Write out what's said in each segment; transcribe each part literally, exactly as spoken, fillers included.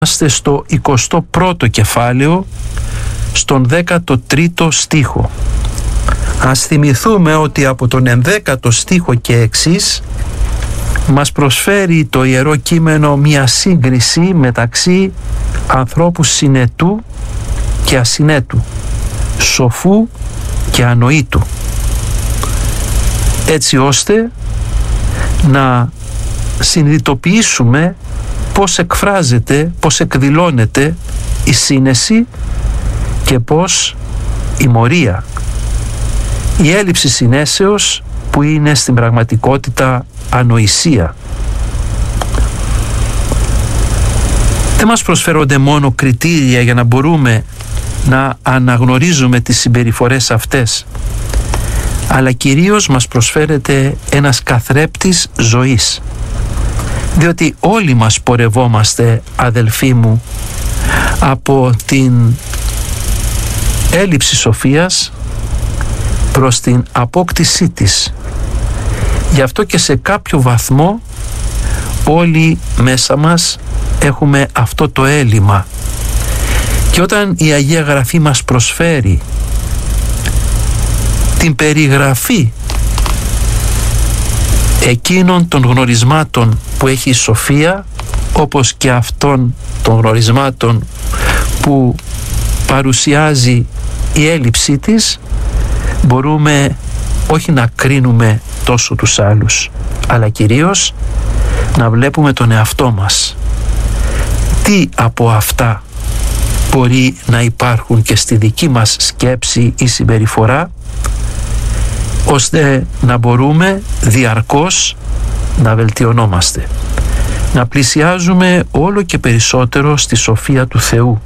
Είμαστε στο εικοστό πρώτο κεφάλαιο, στον δέκατο τρίτο στίχο. Ας θυμηθούμε ότι από τον ενδέκατο στίχο και εξής μας προσφέρει το Ιερό Κείμενο μια σύγκριση μεταξύ ανθρώπου συνετού και ασυνέτου, σοφού και ανοήτου, έτσι ώστε να συνειδητοποιήσουμε πώς εκφράζεται, πώς εκδηλώνεται η σύνεση και πώς η μορία, η έλλειψη συνέσεως που είναι στην πραγματικότητα ανοησία. Δεν μας προσφέρονται μόνο κριτήρια για να μπορούμε να αναγνωρίζουμε τις συμπεριφορές αυτές, αλλά κυρίως μας προσφέρεται ένας καθρέπτης ζωής, διότι όλοι μας πορευόμαστε, αδελφοί μου, από την έλλειψη σοφίας προς την απόκτησή της. Γι' αυτό και σε κάποιο βαθμό όλοι μέσα μας έχουμε αυτό το έλλειμμα. Και όταν η Αγία Γραφή μας προσφέρει την περιγραφή εκείνων των γνωρισμάτων που έχει η σοφία, όπως και αυτών των γνωρισμάτων που παρουσιάζει η έλλειψή της, μπορούμε όχι να κρίνουμε τόσο τους άλλους, αλλά κυρίως να βλέπουμε τον εαυτό μας. Τι από αυτά μπορεί να υπάρχουν και στη δική μας σκέψη ή συμπεριφορά, ώστε να μπορούμε διαρκώς να βελτιωνόμαστε, να πλησιάζουμε όλο και περισσότερο στη σοφία του Θεού.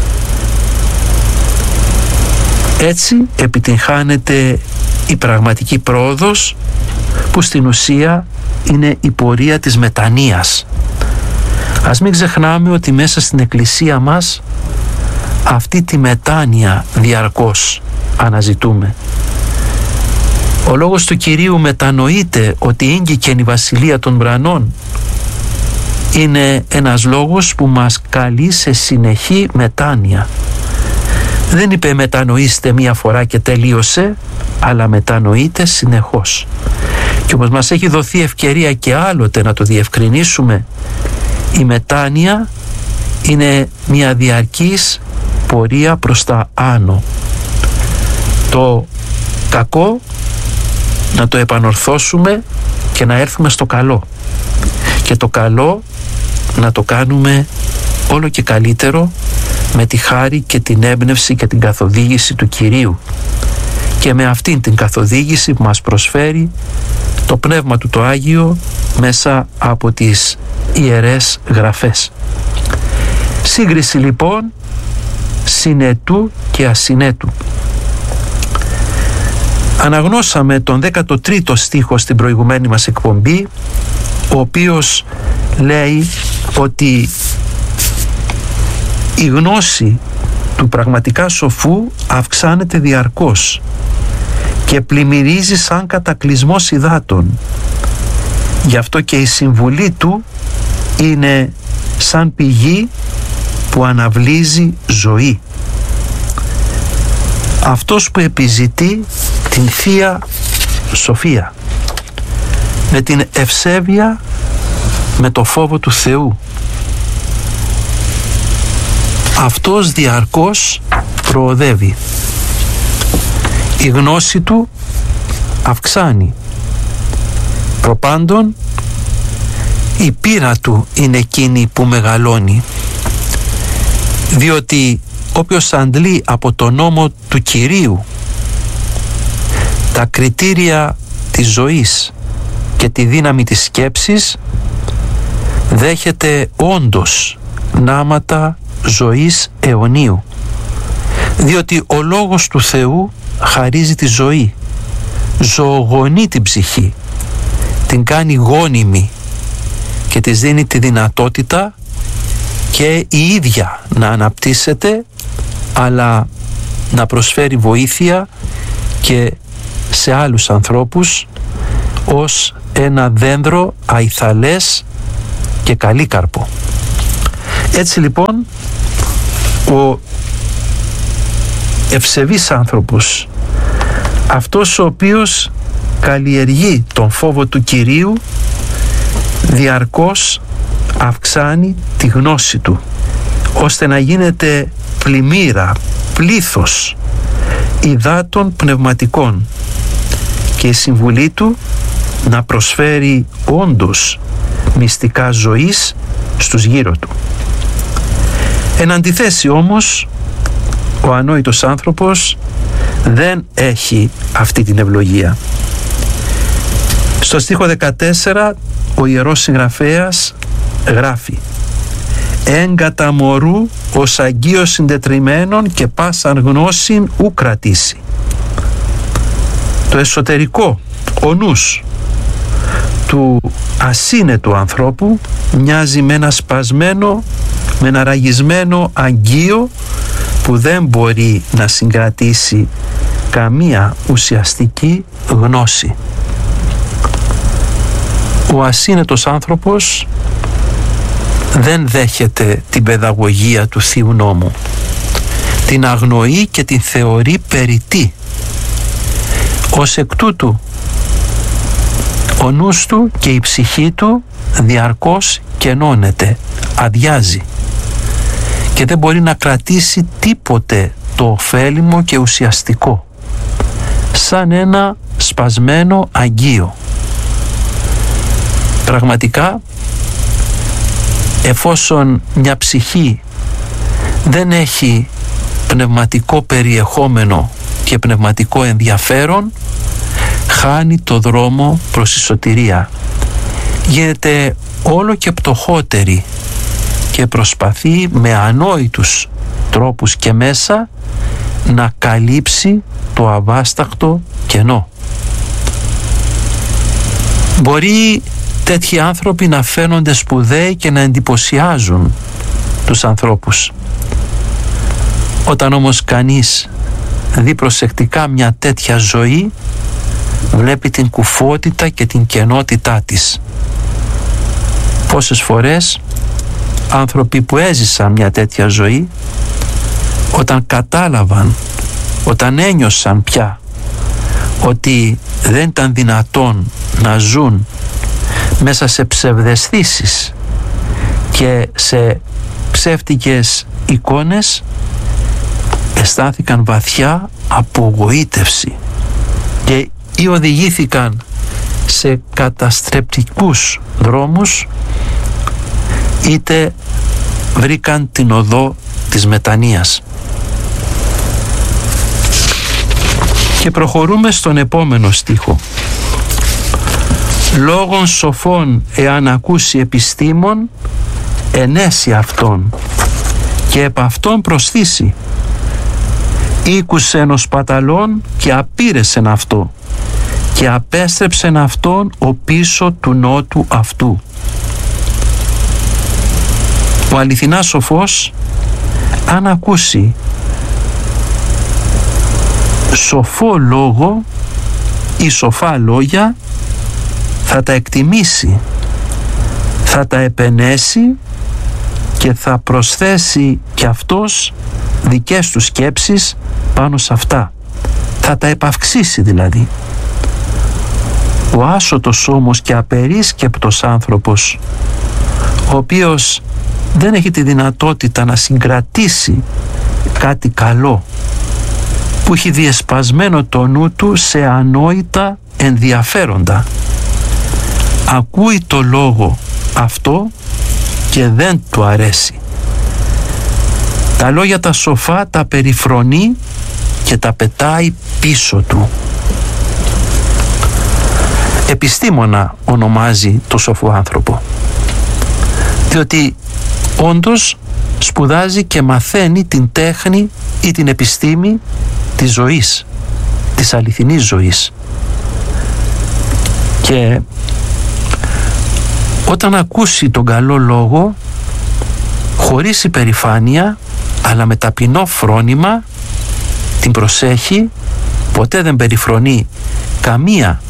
Έτσι επιτυγχάνεται η πραγματική πρόοδος, που στην ουσία είναι η πορεία της μετανοίας. Ας μην ξεχνάμε ότι μέσα στην Εκκλησία μας αυτή τη μετάνοια διαρκώς αναζητούμε. Ο λόγος του Κυρίου μετανοείται ότι ήγγικεν η Βασιλεία των Ουρανών. Είναι ένας λόγος που μας καλεί σε συνεχή μετάνοια. Δεν είπε μετανοήστε μία φορά και τελείωσε, αλλά μετανοείται συνεχώς. Και όπως μας έχει δοθεί ευκαιρία και άλλοτε να το διευκρινίσουμε, η μετάνοια είναι μια διαρκής πορεία προς τα άνω. Το κακό να το επανορθώσουμε και να έρθουμε στο καλό, και το καλό να το κάνουμε όλο και καλύτερο με τη χάρη και την έμπνευση και την καθοδήγηση του Κυρίου, και με αυτήν την καθοδήγηση που μας προσφέρει το Πνεύμα του το Άγιο μέσα από τις Ιερές Γραφές. Σύγκριση λοιπόν συνετού και ασυνέτου. Αναγνώσαμε τον δέκατο τρίτο στίχο στην προηγουμένη μας εκπομπή, ο οποίος λέει ότι η γνώση του πραγματικά σοφού αυξάνεται διαρκώς και πλημμυρίζει σαν κατακλυσμός υδάτων. Γι' αυτό και η συμβουλή του είναι σαν πηγή που αναβλύζει ζωή. Αυτός που επιζητεί την Θεία Σοφία με την ευσέβεια, με το φόβο του Θεού, αυτός διαρκώς προοδεύει. Η γνώση του αυξάνει. Προπάντων η πείρα του είναι εκείνη που μεγαλώνει, διότι όποιος αντλεί από το νόμο του Κυρίου τα κριτήρια της ζωής και τη δύναμη της σκέψης, δέχεται όντως νάματα ζωής αιωνίου, διότι ο Λόγος του Θεού χαρίζει τη ζωή, ζωογονεί την ψυχή, την κάνει γόνιμη και της δίνει τη δυνατότητα και η ίδια να αναπτύσσεται, αλλά να προσφέρει βοήθεια και σε άλλους ανθρώπους ως ένα δένδρο αϊθαλές και καλή καρπό. Έτσι λοιπόν ο ευσεβής άνθρωπος, αυτός ο οποίος καλλιεργεί τον φόβο του Κυρίου, διαρκώς αυξάνει τη γνώση του, ώστε να γίνεται πλημμύρα, πλήθος υδάτων πνευματικών, και η συμβουλή του να προσφέρει όντως μυστικά ζωής στους γύρω του. Εν αντιθέσει όμως, ο ανόητος άνθρωπος δεν έχει αυτή την ευλογία. Στο στίχο δεκατέσσερα ο Ιερός Συγγραφέας γράφει: «Έγκατα μωρού ως αγγείος συντετριμένων και πάσαν γνώσιν ου κρατήσει». Το εσωτερικό, ο νους του ασύνετου ανθρώπου μοιάζει με ένα σπασμένο, με ένα ραγισμένο αγγείο που δεν μπορεί να συγκρατήσει καμία ουσιαστική γνώση. Ο ασύνετος άνθρωπος δεν δέχεται την παιδαγωγία του Θείου Νόμου, την αγνοεί και την θεωρεί περιττή. Ως εκ τούτου ο νους του και η ψυχή του διαρκώς κενώνεται, αδειάζει και δεν μπορεί να κρατήσει τίποτε το ωφέλιμο και ουσιαστικό, σαν ένα σπασμένο αγγείο. Πραγματικά, εφόσον μια ψυχή δεν έχει πνευματικό περιεχόμενο και πνευματικό ενδιαφέρον, χάνει το δρόμο προς τη σωτηρία, γίνεται όλο και πτωχότερη και προσπαθεί με ανόητους τρόπους και μέσα να καλύψει το αβάσταχτο κενό. Μπορεί τέτοιοι άνθρωποι να φαίνονται σπουδαίοι και να εντυπωσιάζουν τους ανθρώπους. Όταν όμως κανείς δει προσεκτικά μια τέτοια ζωή, βλέπει την κουφότητα και την κενότητά της. Πόσες φορές άνθρωποι που έζησαν μια τέτοια ζωή, όταν κατάλαβαν, όταν ένιωσαν πια ότι δεν ήταν δυνατόν να ζουν μέσα σε ψευδαισθήσεις και σε ψεύτικες εικόνες, αισθάνθηκαν βαθιά απογοήτευση και ή οδηγήθηκαν σε καταστρεπτικούς δρόμους, είτε βρήκαν την οδό της μετανοίας. Και προχωρούμε στον επόμενο στίχο. «Λόγων σοφών εάν ακούσει επιστήμων, ενέσει αυτόν και επ' αυτόν προσθήσει. Ήκουσεν ο σπαταλών και απήρεσεν αυτό και απέστρεψεν αυτόν ο πίσω του νότου αυτού». Ο αληθινά σοφός, αν ακούσει σοφό λόγο ή σοφά λόγια, θα τα εκτιμήσει, θα τα επενέσει και θα προσθέσει κι αυτός δικές του σκέψεις πάνω σε αυτά. Θα τα επαυξήσει δηλαδή. Ο άσωτος όμως και απερίσκεπτος άνθρωπος, ο οποίος δεν έχει τη δυνατότητα να συγκρατήσει κάτι καλό, που έχει διεσπασμένο το νου του σε ανόητα ενδιαφέροντα, ακούει το λόγο αυτό και δεν του αρέσει. Τα λόγια τα σοφά τα περιφρονεί και τα πετάει πίσω του. Επιστήμονα ονομάζει το σοφό άνθρωπο, διότι όντως σπουδάζει και μαθαίνει την τέχνη ή την επιστήμη της ζωής, της αληθινής ζωής. Και όταν ακούσει τον καλό λόγο, χωρίς υπερηφάνεια αλλά με ταπεινό φρόνημα, την προσέχει, ποτέ δεν περιφρονεί καμία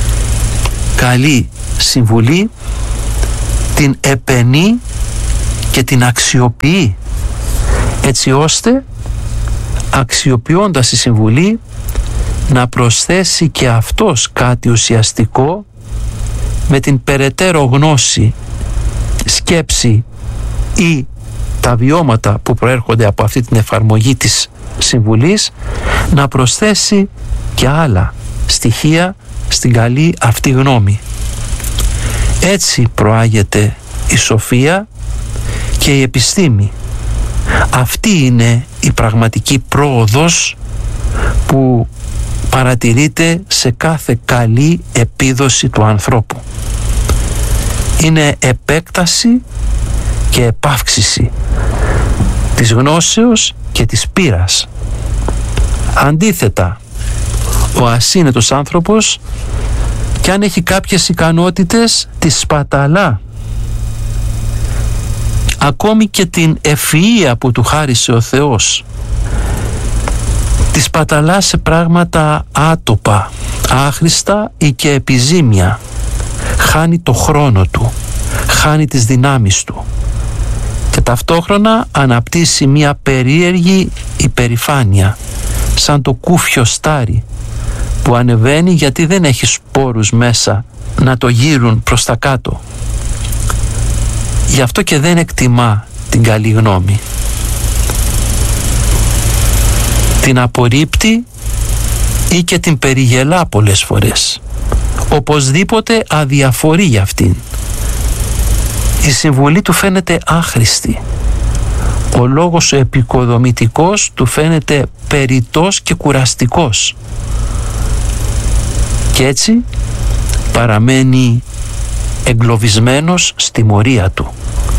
καλή συμβουλή, την επενεί και την αξιοποιεί, έτσι ώστε αξιοποιώντας τη συμβουλή να προσθέσει και αυτός κάτι ουσιαστικό με την περαιτέρω γνώση, σκέψη ή τα βιώματα που προέρχονται από αυτή την εφαρμογή της συμβουλής, να προσθέσει και άλλα στοιχεία στην καλή αυτή γνώμη. Έτσι προάγεται η σοφία και η επιστήμη. Αυτή είναι η πραγματική πρόοδος που παρατηρείται σε κάθε καλή επίδοση του ανθρώπου. Είναι επέκταση και επαύξηση της γνώσεως και της πείρας. Αντίθετα, ο ασύνετος άνθρωπος, κι αν έχει κάποιες ικανότητες, τις σπαταλά. Ακόμη και την ευφυΐα που του χάρισε ο Θεός τη σπαταλά σε πράγματα άτοπα, άχρηστα ή και επιζήμια. Χάνει το χρόνο του, χάνει τις δυνάμεις του και ταυτόχρονα αναπτύσσει μια περίεργη υπερηφάνεια, σαν το κούφιο στάρι που ανεβαίνει γιατί δεν έχει σπόρους μέσα να το γύρουν προς τα κάτω. Γι' αυτό και δεν εκτιμά την καλή γνώμη. Την απορρίπτει ή και την περιγελά πολλές φορές. Οπωσδήποτε αδιαφορεί για αυτήν. Η συμβουλή του φαίνεται άχρηστη. Ο λόγος ο επικοδομητικός του φαίνεται περιττός και κουραστικός. Και έτσι παραμένει εγκλωβισμένος στη μορία του.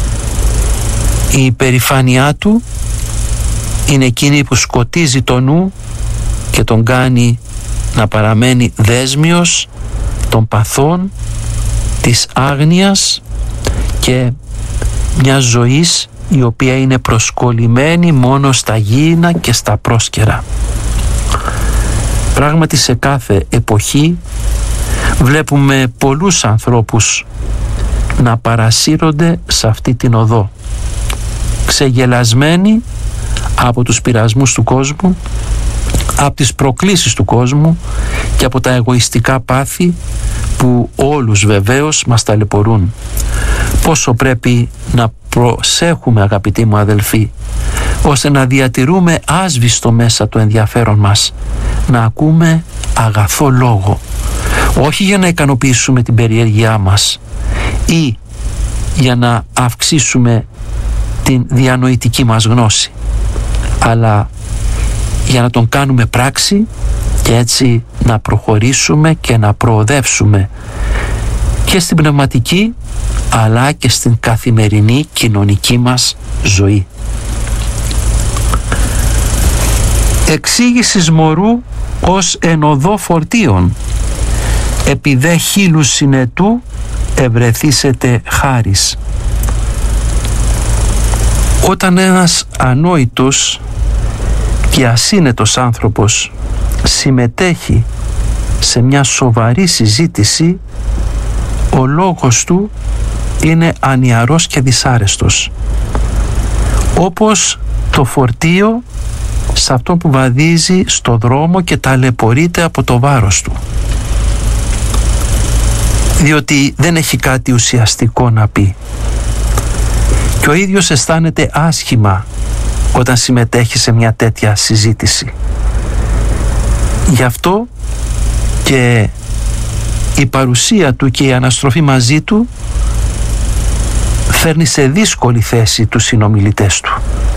Η υπερηφάνειά του είναι εκείνη που σκοτίζει το νου και τον κάνει να παραμένει δέσμιος των παθών, της άγνοιας και μιας ζωής η οποία είναι προσκολλημένη μόνο στα γήινα και στα πρόσκαιρα. Πράγματι σε κάθε εποχή βλέπουμε πολλούς ανθρώπους να παρασύρονται σε αυτή την οδό, ξεγελασμένοι από τους πειρασμούς του κόσμου, από τις προκλήσεις του κόσμου και από τα εγωιστικά πάθη που όλους βεβαίως μας ταλαιπωρούν. Πόσο πρέπει να προσέχουμε, αγαπητοί μου αδελφοί, ώστε να διατηρούμε άσβηστο μέσα το ενδιαφέρον μας, να ακούμε αγαθό λόγο, όχι για να ικανοποιήσουμε την περιέργειά μας ή για να αυξήσουμε την διανοητική μας γνώση, αλλά για να τον κάνουμε πράξη και έτσι να προχωρήσουμε και να προοδεύσουμε και στην πνευματική αλλά και στην καθημερινή κοινωνική μας ζωή. Εξήγησης μωρού ως εν οδό φορτίων, επί δε χείλους συνετού ευρεθήσετε χάρις. Όταν ένας ανόητος και ασύνετος άνθρωπος συμμετέχει σε μια σοβαρή συζήτηση, ο λόγος του είναι ανιαρός και δυσάρεστος, όπως το φορτίο σε αυτό που βαδίζει στο δρόμο και ταλαιπωρείται από το βάρος του, διότι δεν έχει κάτι ουσιαστικό να πει και ο ίδιος αισθάνεται άσχημα όταν συμμετέχει σε μια τέτοια συζήτηση. Γι' αυτό και η παρουσία του και η αναστροφή μαζί του φέρνει σε δύσκολη θέση τους συνομιλητές του.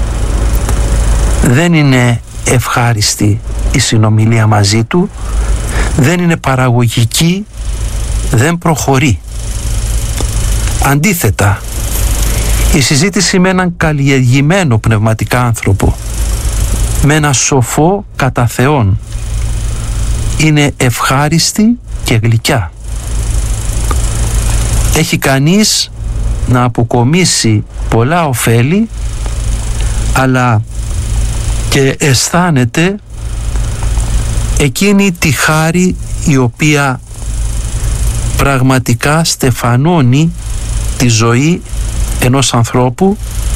Δεν είναι ευχάριστη η συνομιλία μαζί του, δεν είναι παραγωγική, δεν προχωρεί. Αντίθετα, η συζήτηση με έναν καλλιεργημένο πνευματικά άνθρωπο, με ένα σοφό κατά Θεόν, είναι ευχάριστη και γλυκιά. Έχει κανείς να αποκομίσει πολλά ωφέλη, αλλά και αισθάνεται εκείνη τη χάρη η οποία πραγματικά στεφανώνει τη ζωή ενός ανθρώπου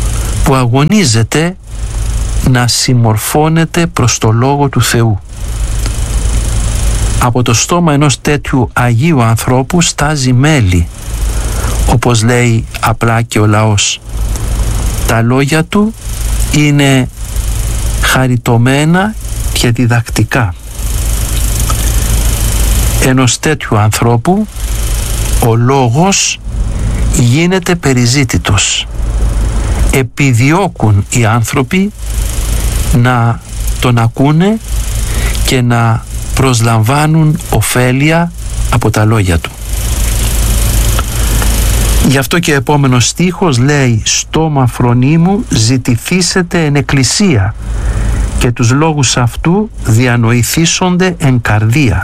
που αγωνίζεται να συμμορφώνεται προς το Λόγο του Θεού. Από το στόμα ενός τέτοιου Αγίου ανθρώπου στάζει μέλι, όπως λέει απλά και ο λαός. Τα λόγια του είναι χαριτωμένα και διδακτικά. Ενός τέτοιου ανθρώπου ο λόγος γίνεται περιζήτητος. Επιδιώκουν οι άνθρωποι να τον ακούνε και να προσλαμβάνουν ωφέλεια από τα λόγια του. Γι' αυτό και ο επόμενος στίχος λέει «Στόμα φρονίμου ζητηθήσετε εν εκκλησία και τους λόγους αυτού διανοηθήσονται εν καρδία».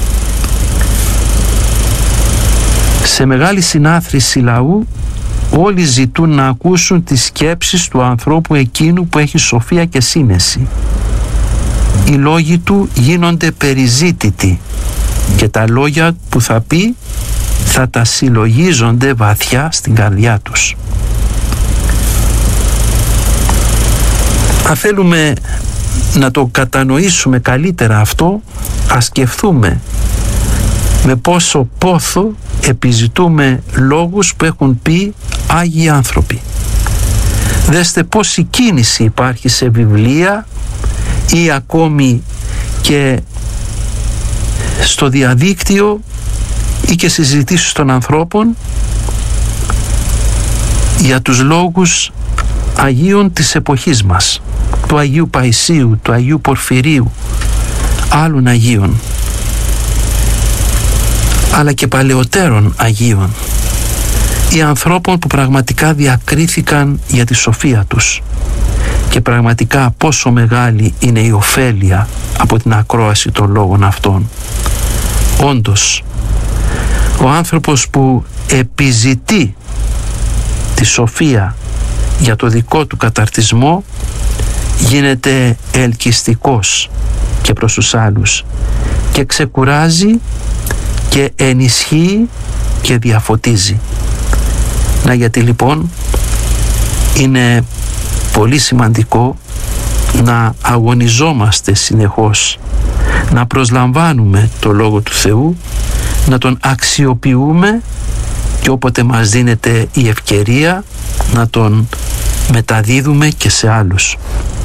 Σε μεγάλη συνάθρηση λαού όλοι ζητούν να ακούσουν τις σκέψεις του ανθρώπου εκείνου που έχει σοφία και σύνεση. Οι λόγοι του γίνονται περιζήτητοι και τα λόγια που θα πει θα τα συλλογίζονται βαθιά στην καρδιά τους. Αν θέλουμε να το κατανοήσουμε καλύτερα αυτό, ας σκεφτούμε με πόσο πόθο επιζητούμε λόγους που έχουν πει Άγιοι άνθρωποι. Δέστε πόση κίνηση υπάρχει σε βιβλία ή ακόμη και στο διαδίκτυο ή και συζητήσεις των ανθρώπων για τους λόγους Αγίων της εποχής μας, του Αγίου Παϊσίου, του Αγίου Πορφυρίου, άλλων Αγίων, αλλά και παλαιότερων Αγίων, ή ανθρώπων που πραγματικά διακρίθηκαν για τη σοφία τους και πραγματικά πόσο μεγάλη είναι η ωφέλεια από την ακρόαση των λόγων αυτών. Όντως, ο άνθρωπος που επιζητεί τη σοφία για το δικό του καταρτισμό γίνεται ελκυστικός και προς τους άλλους και ξεκουράζει και ενισχύει και διαφωτίζει. Να γιατί λοιπόν είναι πολύ σημαντικό να αγωνιζόμαστε συνεχώς, να προσλαμβάνουμε το Λόγο του Θεού, να τον αξιοποιούμε και όποτε μας δίνεται η ευκαιρία να τον μεταδίδουμε και σε άλλους.